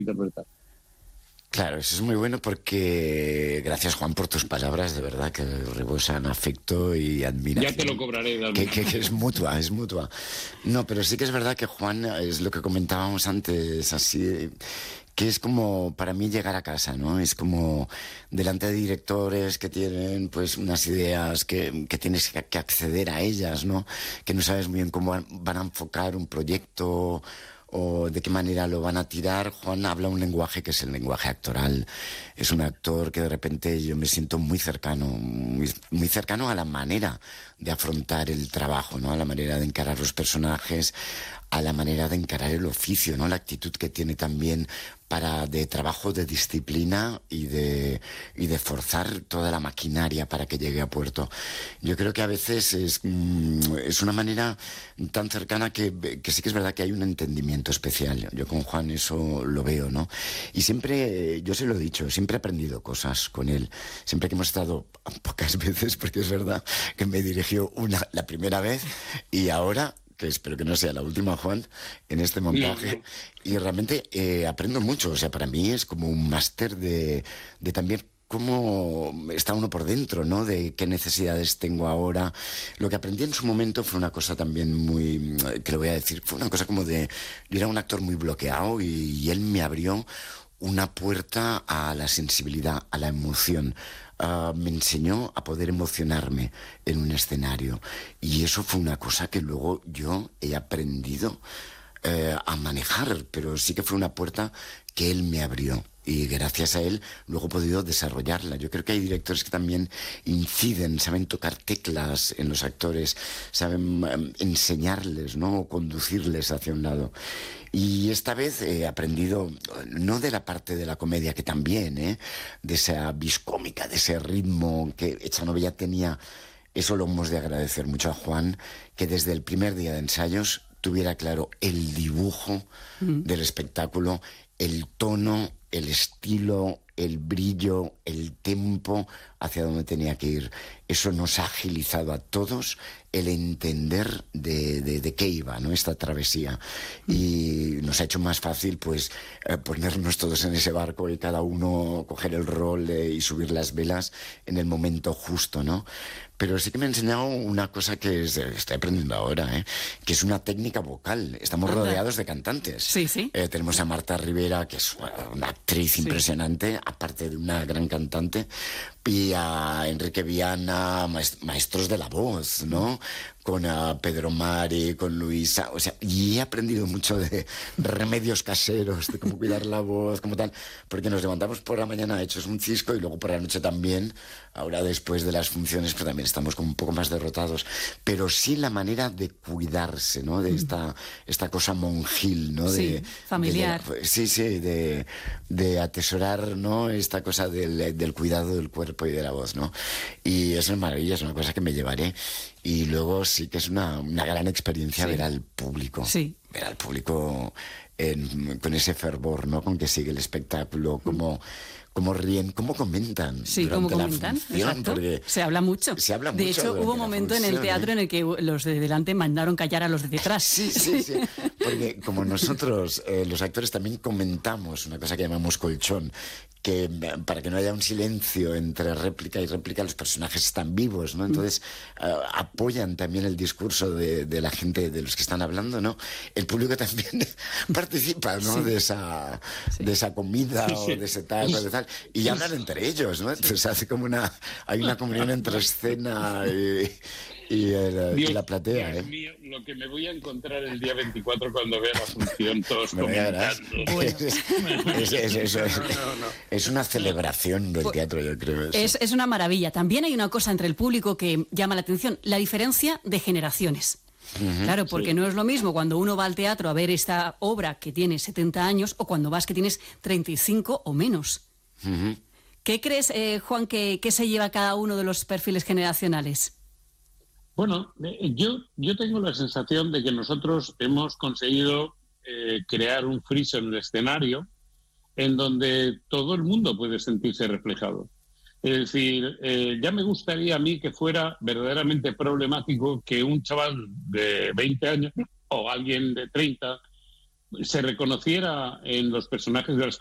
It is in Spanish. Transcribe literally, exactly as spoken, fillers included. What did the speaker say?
interpretar. Claro, eso es muy bueno porque gracias, Juan, por tus palabras, de verdad que rebosan afecto y admiración. Ya te lo cobraré, Dani. Que, que, que es mutua, es mutua. No, pero sí que es verdad que, Juan, es lo que comentábamos antes, así, que es como para mí llegar a casa, ¿no? Es como delante de directores que tienen pues unas ideas que, que tienes que, que acceder a ellas, ¿no? Que no sabes muy bien cómo van, van a enfocar un proyecto o de qué manera lo van a tirar. Juan habla un lenguaje que es el lenguaje actoral. Es un actor que de repente yo me siento muy cercano, muy, muy cercano a la manera de afrontar el trabajo, ¿no? A la manera de encarar los personajes, a la manera de encarar el oficio, ¿no? La actitud que tiene también para de trabajo, de disciplina y de, y de forzar toda la maquinaria para que llegue a puerto. Yo creo que a veces es, mm, es una manera tan cercana que, que sí que es verdad que hay un entendimiento especial. Yo con Juan eso lo veo, ¿no? Y siempre, yo se lo he dicho, siempre he aprendido cosas con él. Siempre que hemos estado pocas veces, porque es verdad que me dirigió una la primera vez y ahora, que espero que no sea la última, Juan, en este montaje. No. Y realmente eh, aprendo mucho. O sea, para mí es como un máster de, de también cómo está uno por dentro, ¿no? De qué necesidades tengo ahora. Lo que aprendí en su momento fue una cosa también muy, que lo voy a decir, fue una cosa como de, yo era un actor muy bloqueado y, y él me abrió una puerta a la sensibilidad, a la emoción. Uh, me enseñó a poder emocionarme en un escenario y eso fue una cosa que luego yo he aprendido uh, a manejar, pero sí que fue una puerta que él me abrió y gracias a él luego he podido desarrollarla. Yo creo que hay directores que también inciden, saben tocar teclas en los actores, saben um, enseñarles, ¿no? O conducirles hacia un lado. Y esta vez he aprendido, no de la parte de la comedia, que también, ¿eh? De esa viscómica, de ese ritmo que Echanove ya tenía. Eso lo hemos de agradecer mucho a Juan, que desde el primer día de ensayos tuviera claro el dibujo mm. del espectáculo, el tono, el estilo, el brillo, el tempo hacia dónde tenía que ir. Eso nos ha agilizado a todos el entender de, de, de qué iba, ¿no? Esta travesía. Y nos ha hecho más fácil, pues, eh, ponernos todos en ese barco y cada uno coger el rol eh, y subir las velas en el momento justo, ¿no? Pero sí que me ha enseñado una cosa que es, estoy aprendiendo ahora, ¿eh? Que es una técnica vocal. Estamos rodeados de cantantes. Sí, sí. Eh, tenemos a Marta Rivera, que es una actriz sí. impresionante, aparte de una gran cantante, y a Enrique Viana, maestros de la voz, ¿no? Con a Pedro Mari, con Luisa, o sea, y he aprendido mucho de remedios caseros, de cómo cuidar la voz, como tal, porque nos levantamos por la mañana hechos un cisco y luego por la noche también, ahora después de las funciones, pues también estamos como un poco más derrotados, pero sí la manera de cuidarse, ¿no? De esta, esta cosa monjil, ¿no? Sí, de, familiar. De, sí, sí, de, de atesorar, ¿no? Esta cosa del, del cuidado del cuerpo y de la voz, ¿no? Y es una maravilla, es una cosa que me llevaré. Y luego sí que es una, una gran experiencia sí. ver al público, sí. ver al público en, con ese fervor, ¿no? Con que sigue el espectáculo, como... cómo ríen, cómo comentan sí, durante cómo la comentan, función, porque se habla mucho. Se habla mucho. De hecho, hubo un momento en el teatro ¿eh? en el que los de delante mandaron callar a los de detrás. Sí, sí, sí. Porque como nosotros, eh, los actores, también comentamos una cosa que llamamos colchón, que para que no haya un silencio entre réplica y réplica, los personajes están vivos, ¿no? Entonces uh, apoyan también el discurso de, de la gente, de los que están hablando, ¿no? El público también participa, ¿no? Sí. De esa sí. de esa comida sí, sí. o de ese tal, o de tal, y hablan entre ellos, ¿no? Entonces hace como una hay una comunión entre escena y Y, el, Dios, y la platea, Dios ¿eh? mío, lo que me voy a encontrar el día veinticuatro cuando vea la función, todos comentando. Bueno. es, es, es, es, no, no, no. es una celebración del teatro, yo creo. Eso. Es, es una maravilla. También hay una cosa entre el público que llama la atención, la diferencia de generaciones. Uh-huh, claro, porque sí. no es lo mismo cuando uno va al teatro a ver esta obra que tiene setenta años o cuando vas que tienes treinta y cinco o menos. Uh-huh. ¿Qué crees, eh, Juan, que, que se lleva cada uno de los perfiles generacionales? Bueno, yo, yo tengo la sensación de que nosotros hemos conseguido eh, crear un friso en el escenario en donde todo el mundo puede sentirse reflejado. Es decir, eh, ya me gustaría a mí que fuera verdaderamente problemático que un chaval de veinte años o alguien de treinta se reconociera en los personajes de las